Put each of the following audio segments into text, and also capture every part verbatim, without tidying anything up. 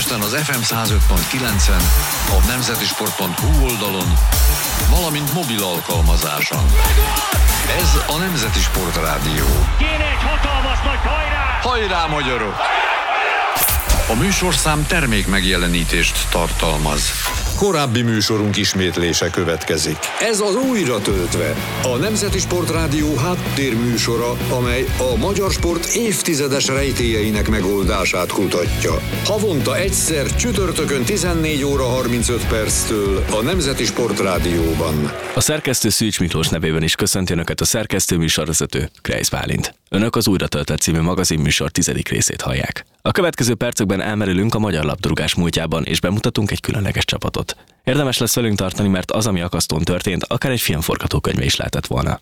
Budapesten az ef em száz öt pont kilencen, a nemzetisport pont hu oldalon, valamint mobil alkalmazáson. Ez a Nemzeti Sport Rádió. Kéne egy hatalmas nagy hajrá! Hajrá, magyarok! A műsorszám termék megjelenítést tartalmaz. Korábbi műsorunk ismétlése következik. Ez az Újra töltve, a Nemzeti Sport Rádió háttérműsora, amely a magyar sport évtizedes rejtélyeinek megoldását kutatja. Havonta egyszer csütörtökön tizennégy óra harmincöt perctől a Nemzeti Sport Rádióban. A szerkesztő Szűcs Miklós nevében is köszönti Önöket a szerkesztő műsorvezető, Krejsz Bálint. Önök az Újra töltve című magazinműsor tizedik részét hallják. A következő percekben elmerülünk a magyar labdarúgás múltjában, és bemutatunk egy különleges csapatot. Érdemes lesz velünk tartani, mert az, ami akasztón történt, akár egy filmforgatókönyve is lehetett volna.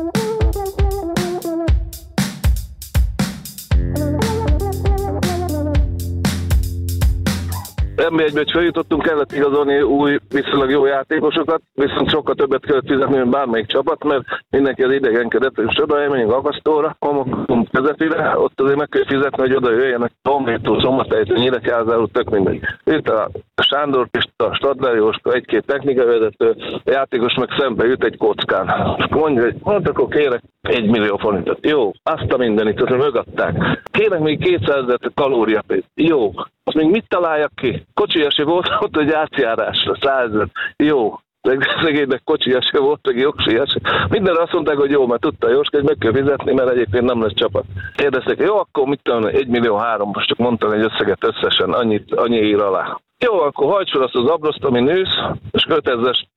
en bé egyben feljutottunk, kellett igazolni új, viszonylag jó játékosokat, viszont sokkal többet kellett fizetni, mint bármelyik csapat, mert mindenki az idegenkedett, és oda elmenjünk Akasztóra, Homokon közepére, ott azért meg kell fizetni, hogy oda jöjjenek Tomlétól, Szombathelytől, Nyíregyházáról, tök mindegy. Itt a Sándor Pista, Stadler Jóska, egy-két technikavezető, a játékos meg szembe jut egy kockán. És mondja, hogy hát akkor kérek egy millió forintot. Jó, azt a mindenit, azt mögadták. Kérek még kétszázezer kalóriapénzt. Jó. Azt még mit találjak ki? Kocsiasi volt ott egy átjárásra, százezer. Jó. Szegénynek kocsiasi volt, meg jogsiasi. Mindenre azt mondták, hogy jó, mert tudta Jóska, hogy meg kell fizetni, mert egyébként nem lesz csapat. Kérdezték, jó, akkor mit tudom, egy millió három, most csak mondtam egy összeget összesen, annyit, annyi ír alá. Jó, akkor hagyd fel azt az abroszt, ami nősz, és kötezes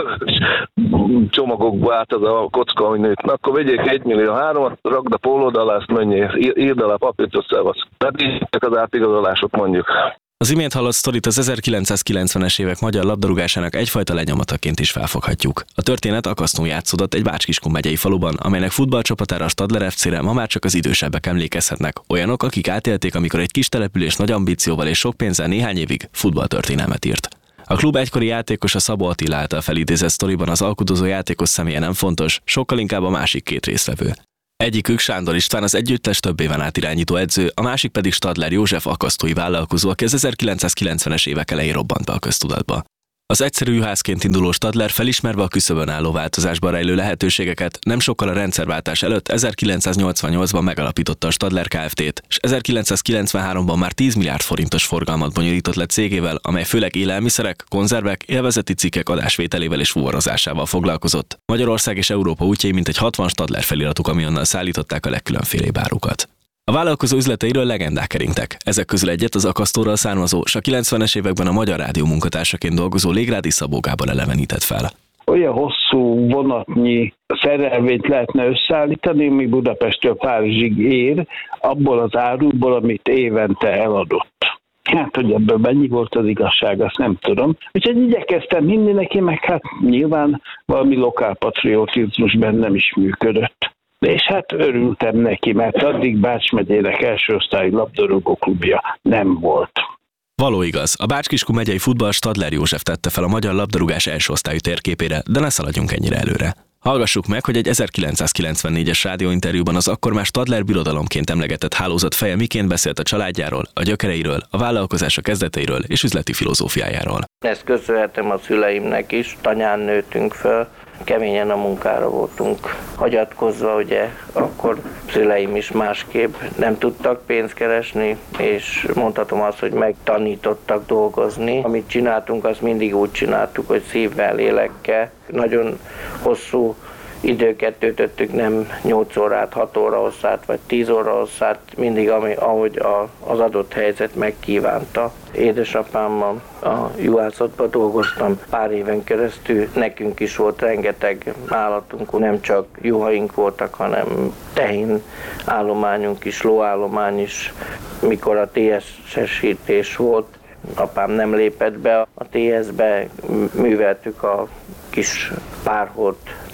csomagokba át az a kocka, ami nőtt. Na, akkor vegyék egy millió háromat, rakd a pólód alá, azt menjél, írd alá papírt, hogy szevasz. Tehát így az átigazolások, mondjuk. Az imént hallott sztorit az ezerkilencszázkilencvenes évek magyar labdarúgásának egyfajta lenyomataként is felfoghatjuk. A történet Akasztón játszódott egy Bács-Kiskun megyei faluban, amelynek futballcsapatára, a Stadler ef cére ma már csak az idősebbek emlékezhetnek. Olyanok, akik átélték, amikor egy kis település nagy ambícióval és sok pénzzel néhány évig futballtörténelmet írt. A klub egykori játékosa Szabó Attila által felidézett sztoriban az alkudozó játékos személye nem fontos, sokkal inkább a másik két résztvevő. Egyikük Sándor István, az együttes több éven át irányító edző, a másik pedig Stadler József, akasztói vállalkozó, aki az ezerkilencszázkilencvenes évek elején robbant be a köztudatba. Az egyszerű juhászként induló Stadler felismerve a küszöbön álló változásban rejlő lehetőségeket nem sokkal a rendszerváltás előtt ezerkilencszáznyolcvannyolcban megalapította a Stadler Kft-t, és ezerkilencszázkilencvenháromban már tíz milliárd forintos forgalmat bonyolított le cégével, amely főleg élelmiszerek, konzervek, élvezeti cikkek adásvételével és fuvarozásával foglalkozott. Magyarország és Európa útjai mintegy hatvan Stadler feliratú kamionnal szállították a legkülönfélébb árukat. A vállalkozó üzleteiről legendák keringtek. Ezek közül egyet az Akasztóról származó, s a kilencvenes években a Magyar Rádió munkatársaként dolgozó Légrádi Szabó Gábor elevenített fel. Olyan hosszú vonatnyi szerelvényt lehetne összeállítani, ami Budapesttől Párizsig ér, abból az árulból, amit évente eladott. Hát, hogy ebből mennyi volt az igazság, azt nem tudom. Úgyhogy igyekeztem hinni neki, meg hát nyilván valami lokálpatriotizmus bennem is működött. És hát örültem neki, mert addig Bács megyének első osztályú labdarúgó klubja nem volt. Való igaz, a Bács-Kiskun megyei futball Stadler József tette fel a magyar labdarúgás első osztályú térképére, de ne szaladjunk ennyire előre. Hallgassuk meg, hogy egy ezerkilencszázkilencvennégyes rádióinterjúban az akkor már Stadler birodalomként emlegetett hálózat feje miként beszélt a családjáról, a gyökereiről, a vállalkozása kezdeteiről és üzleti filozófiájáról. Ezt köszönhetem a szüleimnek is, tanyán nőttünk föl, keményen a munkára voltunk hagyatkozva, ugye akkor szüleim is másképp nem tudtak pénzt keresni, és mondhatom azt, hogy megtanítottak dolgozni. Amit csináltunk, azt mindig úgy csináltuk, hogy szívvel, lélekkel. Nagyon hosszú időket töltöttük, nem nyolc órát, hat óra hosszát, vagy tíz óra hosszát, mindig ami, ahogy a, az adott helyzet megkívánta. Édesapámmal a juhászatban dolgoztam pár éven keresztül, nekünk is volt rengeteg állatunk, nem csak juhaink voltak, hanem tehén állományunk is, lóállomány is. Mikor a té es-esítés volt, apám nem lépett be a té es-be, műveltük a kis párholt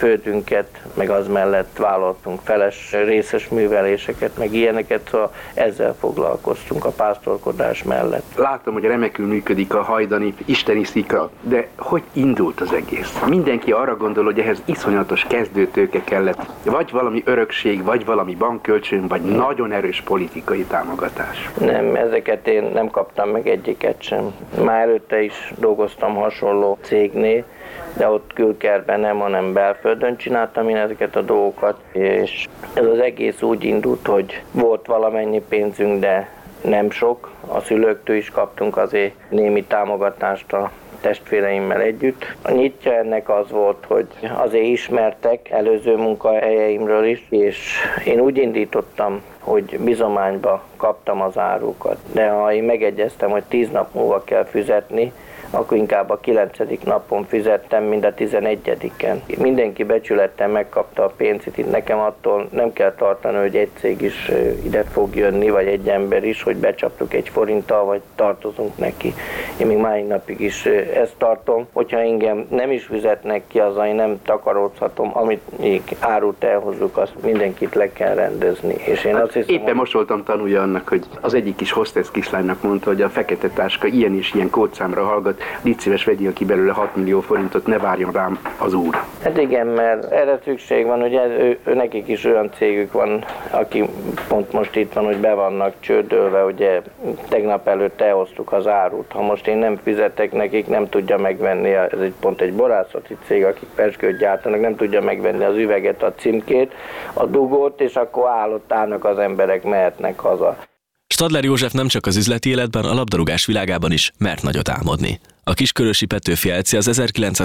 földünket, meg az mellett vállaltunk feles részes műveléseket, meg ilyeneket, szóval ezzel foglalkoztunk a pásztorkodás mellett. Látom, hogy remekül működik a hajdani isteni szikra, de hogy indult az egész? Mindenki arra gondol, hogy ehhez iszonyatos kezdőtőke kellett, vagy valami örökség, vagy valami bankkölcsön, vagy nagyon erős politikai támogatás. Nem, ezeket én nem kaptam meg egyiket sem. Már előtte is dolgoztam hasonló cégnél, de ott külkerben nem, hanem belföldön csináltam én ezeket a dolgokat, és ez az egész úgy indult, hogy volt valamennyi pénzünk, de nem sok. A szülőktől is kaptunk azért némi támogatást a testvéreimmel együtt. A nyitja ennek az volt, hogy azért ismertek előző munkahelyeimről is, és én úgy indítottam, hogy bizományba kaptam az árukat. De ha én megegyeztem, hogy tíz nap múlva kell fizetni, akkor inkább a kilencedik napon fizettem, mint a tizenegyediken. Mindenki becsületten megkapta a pénzét, itt nekem attól nem kell tartani, hogy egy cég is ide fog jönni, vagy egy ember is, hogy becsaptuk egy forinttal, vagy tartozunk neki. Én még máig napig is ezt tartom. Hogyha engem nem is fizetnek ki, azzal én nem takarózhatom, amit még árut elhozzuk, azt mindenkit le kell rendezni. És én azt hiszem, éppen hogy... most voltam tanulja annak, hogy az egyik kis hostess kislánynak mondta, hogy a fekete táska ilyen és ilyen kódszámra hallgat, légy szíves, vegyél ki belőle hat millió forintot, ne várjon rám az úr. Hát igen, mert erre szükség van, ugye ő, ő, nekik is olyan cégük van, aki pont most itt van, hogy be vannak csődölve, ugye tegnap előtt elhoztuk az árut. Ha most én nem fizetek nekik, nem tudja megvenni, ez egy pont egy borászati cég, akik pezsgőt gyártanak, nem tudja megvenni az üveget, a címkét, a dugót, és akkor állott állnak az emberek, mehetnek haza. Stadler József nem csak az üzleti életben, a labdarúgás világában is mert nagyot álmodni. A kiskörösi Petőfi Elci az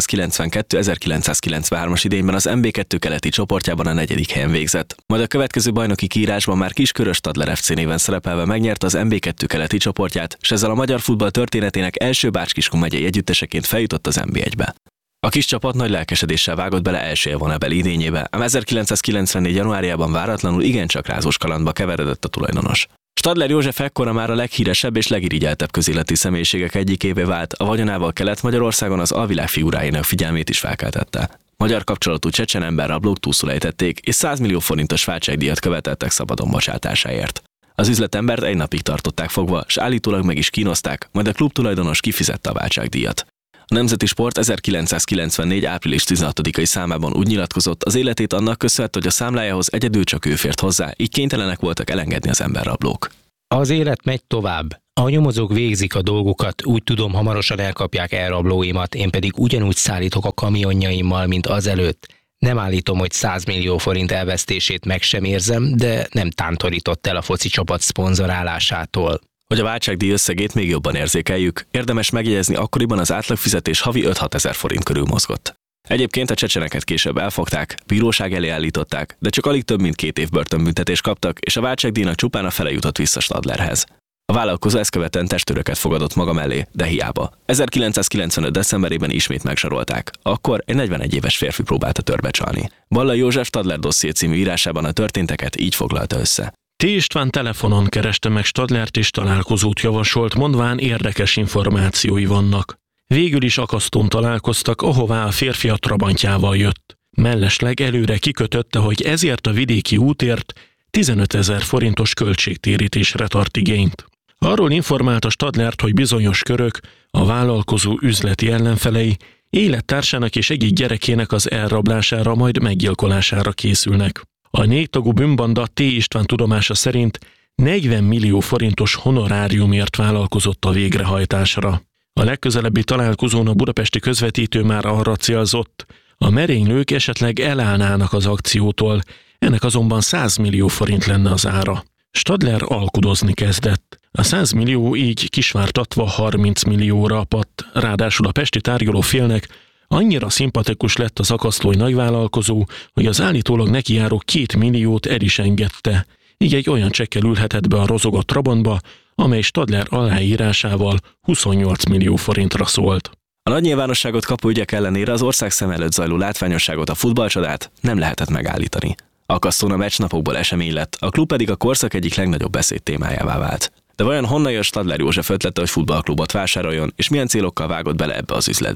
ezerkilencszázkilencvenkettő-ezerkilencszázkilencvenhárom idényben az em bé kettő keleti csoportjában a negyedik helyen végzett. Majd a következő bajnoki kiírásban már kiskörös Stadler ef cé néven szerepelve megnyerte az em bé kettő keleti csoportját, és ezzel a magyar futball történetének első Bács-Kiskun megyei együtteseként feljutott az em bé egybe. A kis csapat nagy lelkesedéssel vágott bele első élvonabeli idényébe, ám ezerkilencszázkilencvennégy januárjában váratlanul igencsak rázós kalandba keveredett a tulajdonos. Stadler József ekkora már a leghíresebb és legirigyeltebb közéleti személyiségek egyikévé vált, a vagyonával Kelet-Magyarországon az alvilág figuráinak figyelmét is felkeltette. Magyar kapcsolatú csecsen ember rablók túlszul ejtették, és száz millió forintos váltságdíjat követeltek szabadon bocsátásáért. Az üzletembert egy napig tartották fogva, s állítólag meg is kínozták, majd a klub tulajdonos kifizette a váltságdíjat. A Nemzeti Sport ezerkilencszázkilencvennégy április tizenhatodikai számában úgy nyilatkozott, az életét annak köszönhette, hogy a számlájához egyedül csak ő fért hozzá, így kénytelenek voltak elengedni az emberrablók. Az élet megy tovább. A nyomozók végzik a dolgukat, úgy tudom, hamarosan elkapják elrablóimat, én pedig ugyanúgy szállítok a kamionjaimmal, mint azelőtt. Nem állítom, hogy száz millió forint elvesztését meg sem érzem, de nem tántorított el a foci csapat szponzorálásától. Hogy a váltságdíj összegét még jobban érzékeljük, érdemes megjegyezni, akkoriban az átlagfizetés havi öt-hat ezer forint körül mozgott. Egyébként a csecseneket később elfogták, bíróság elé állították, de csak alig több mint két év börtönbüntetést kaptak, és a váltságdíjnak csupán a fele jutott vissza Stadlerhez. A vállalkozó ezt követően testőröket fogadott maga mellé, de hiába. ezerkilencszázkilencvenöt decemberében ismét megzsarolták. Akkor egy negyvenegy éves férfi próbálta törbe csalni. Ballai József Stadler dosszié című írásában a történteket így foglalta össze. T. István telefonon kereste meg Stadlert és találkozót javasolt, mondván érdekes információi vannak. Végül is akasztón találkoztak, ahová a férfi a trabantjával jött. Mellesleg előre kikötötte, hogy ezért a vidéki útért tizenötezer forintos költségtérítésre tart igényt. Arról informálta Stadlert, hogy bizonyos körök, a vállalkozó üzleti ellenfelei élettársának és egyik gyerekének az elrablására, majd meggyilkolására készülnek. A négy tagú bűnbanda T. István tudomása szerint negyven millió forintos honoráriumért vállalkozott a végrehajtásra. A legközelebbi találkozón a budapesti közvetítő már arra célzott, a merénylők esetleg elállnának az akciótól, ennek azonban száz millió forint lenne az ára. Stadler alkudozni kezdett. A száz millió így kisvártatva harminc millióra apadt, ráadásul a pesti tárgyaló félnek annyira szimpatikus lett az akasztói nagyvállalkozó, hogy az állítólag nekijáró két milliót el is engedte. Így egy olyan csekkel ülhetett be a rozogott Trabantba, amely Stadler aláírásával huszonnyolc millió forintra szólt. A nagy nyilvánosságot kapó ügyek ellenére az ország szem előtt zajló látványosságot, a futballcsodát nem lehetett megállítani. Akasztón a meccsnapokból esemény lett, a klub pedig a korszak egyik legnagyobb beszéd témájává vált. De vajon honnan jött Stadler József ötlete, hogy futballklubot vásároljon, és milyen célokkal vágott bele ebbe az üzletbe?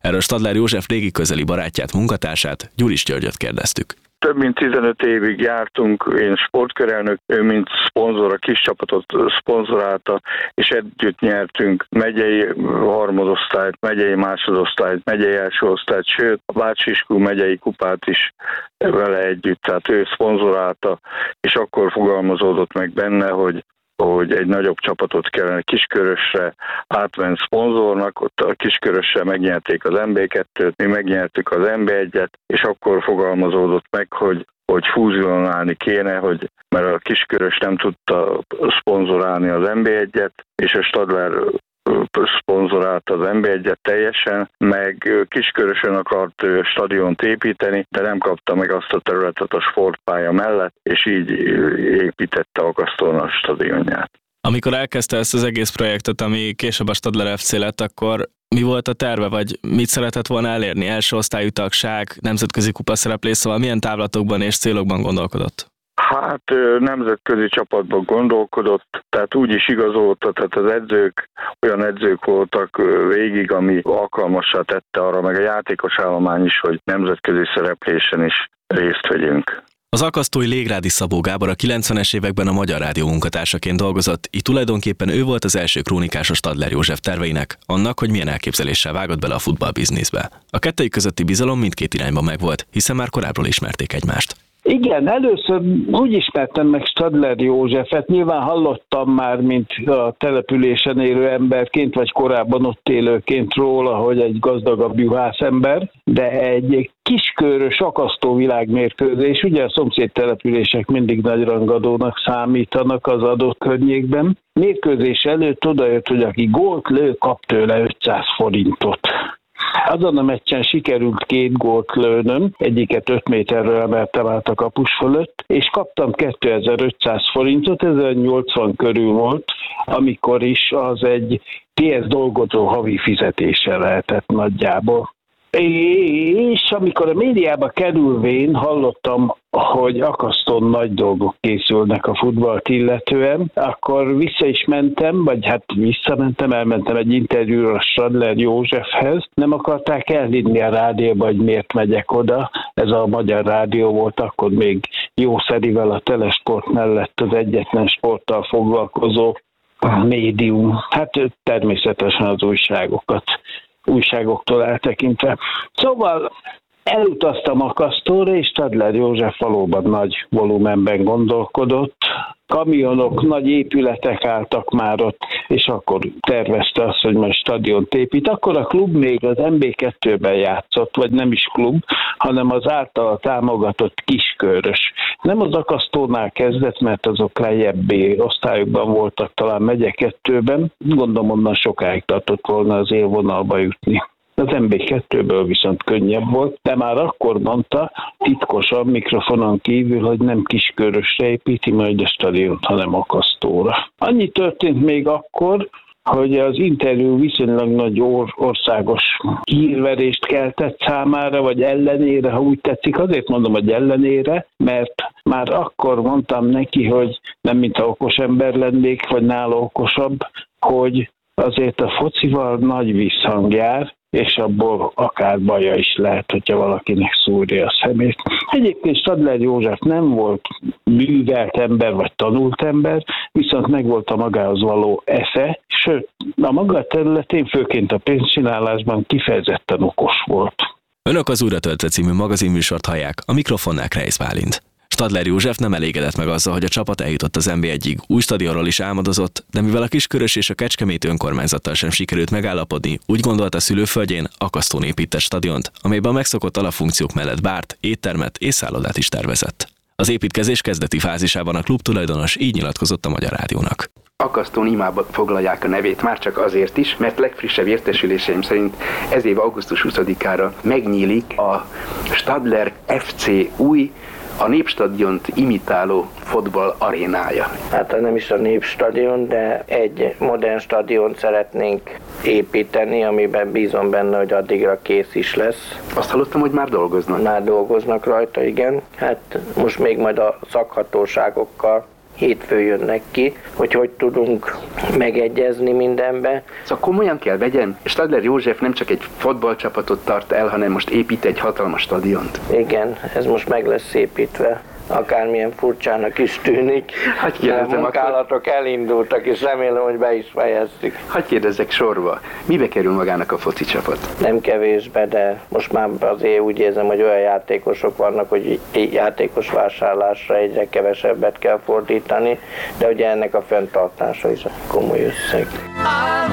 Erről Stadler József régi közeli barátját, munkatársát, Gyuris Györgyöt kérdeztük. Több mint tizenöt évig jártunk, én sportkörelnök, ő mint szponzor a kis csapatot szponzorálta, és együtt nyertünk megyei harmadosztályt, megyei másodosztályt, megyei első osztályt, sőt a Bács-Kiskun megyei kupát is vele együtt, tehát ő szponzorálta, és akkor fogalmazódott meg benne, hogy hogy egy nagyobb csapatot kellene Kiskörösre átment szponzornak, ott a Kiskörösre megnyerték az em bé kettőt, mi megnyertük az em bé egyet, és akkor fogalmazódott meg, hogy, hogy fúzionálni kéne, hogy, mert a Kiskörös nem tudta szponzorálni az em bé egyet, és a Stadler szponzorálta az em bé egyet teljesen, meg Kiskörösön akart stadiont építeni, de nem kapta meg azt a területet a sportpálya mellett, és így építette Akasztón a stadionját. Amikor elkezdte ezt az egész projektet, ami később a Stadler ef cé lett, akkor mi volt a terve, vagy mit szeretett volna elérni? Első osztályú tagság, nemzetközi kupa szereplés, szóval milyen távlatokban és célokban gondolkodott? Hát nemzetközi csapatban gondolkodott, tehát úgy is igazolta, tehát az edzők olyan edzők voltak végig, ami alkalmassá tette arra, meg a játékos állomány is, hogy nemzetközi szereplésen is részt vegyünk. Az akasztói Légrádi Szabó Gábor a kilencvenes években a Magyar Rádió munkatársaként dolgozott, így tulajdonképpen ő volt az első krónikás a Stadler József terveinek, annak, hogy milyen elképzeléssel vágott bele a futballbizniszbe. A kettejük közötti bizalom mindkét irányban megvolt, hiszen már korábbról ismerték egymást. Igen, először úgy ismertem meg Stadler Józsefet, nyilván hallottam már, mint a településen élő emberként, vagy korábban ott élőként róla, hogy egy gazdagabb juhászember, de egy kiskörös akasztó világmérkőzés, ugye a szomszéd települések mindig nagy rangadónak számítanak az adott környékben. Mérkőzés előtt odajött, hogy aki gólt lő, kap tőle ötszáz forintot. Azon a meccsen sikerült két gólt lőnöm, egyiket öt méterről emeltem át a kapus fölött, és kaptam kétezer-ötszáz forintot, ez nyolcvan körül volt, amikor is az egy pé es dolgozó havi fizetése lehetett nagyjából. És amikor a médiába kerülvén hallottam, hogy Akasztón nagy dolgok készülnek a futballt illetően, akkor vissza is mentem, vagy hát visszamentem, elmentem egy interjúra a Stadler Józsefhez. Nem akarták elhinni a rádióba, hogy miért megyek oda. Ez a Magyar Rádió volt akkor még jószerivel a Telesport mellett az egyetlen sporttal foglalkozó médium. Hát természetesen az újságokat. újságoktól eltekintve. Szóval elutaztam Akasztóra, és Stadler József valóban nagy volumenben gondolkodott. Kamionok, nagy épületek álltak már ott, és akkor tervezte azt, hogy majd stadiont épít. Akkor a klub még az em bé kettőben játszott, vagy nem is klub, hanem az általa támogatott Kiskörös. Nem az Akasztónál kezdett, mert azok lejjebbi osztályokban voltak, talán megye kettőben. Gondolom, onnan sokáig tartott volna az élvonalba jutni. Az em bé kettőből viszont könnyebb volt, de már akkor mondta titkosan mikrofonon kívül, hogy nem Kiskörösre építi majd a stadiont, hanem Akasztóra. Annyi történt még akkor, hogy az interjú viszonylag nagy or- országos hírverést keltett számára, vagy ellenére, ha úgy tetszik. Azért mondom, hogy ellenére, mert már akkor mondtam neki, hogy nem mint a okos ember lennék, vagy nála okosabb, hogy azért a focival nagy visszhang jár, és abból akár baja is lehet, hogyha valakinek szúrja a szemét. Egyébként Stadler József nem volt művelt ember, vagy tanult ember, viszont megvolt a magához való esze, sőt, a maga területén, főként a pénzcsinálásban kifejezetten okos volt. Önök az Újra töltve című magazinműsort hallják, a mikrofonnál Kreisz Bálint. Stadler József nem elégedett meg azzal, hogy a csapat eljutott az em bé egyig, új stadionról is álmodozott, de mivel a Kiskörös és a Kecskeméti önkormányzattal sem sikerült megállapodni, úgy gondolta szülőföldjén Akasztón épített stadiont, amelyben a megszokott alapfunkciók mellett bárt, éttermet és szállodát is tervezett. Az építkezés kezdeti fázisában a klub tulajdonos így nyilatkozott a Magyar Rádiónak. Akasztón imába foglalják a nevét, már csak azért is, mert legfrissebb értesüléseim szerint ez év augusztus huszadikára megnyílik a Stadler ef cé új, a Népstadiont imitáló fotball arénája. Hát nem is a Népstadion, de egy modern stadiont szeretnénk építeni, amiben bízom benne, hogy addigra kész is lesz. Azt hallottam, hogy már dolgoznak. Már dolgoznak rajta, igen. Hát most még majd a szakhatóságokkal hétfőn jönnek ki, hogy hogy tudunk megegyezni mindenbe. Szóval komolyan kell vegyem, Stadler József nem csak egy fotballcsapatot tart el, hanem most épít egy hatalmas stadiont. Igen, ez most meg lesz építve. Akármilyen furcsának is tűnik, hát a munkálatok akkor... elindultak, és remélem, hogy be is fejeztük. Hadd kérdezzek sorba, mibe kerül magának a foci csapat? Nem kevésbe, de most már azért úgy érzem, hogy olyan játékosok vannak, hogy játékos vásárlásra egyre kevesebbet kell fordítani, de ugye ennek a fenntartása is komoly összeg.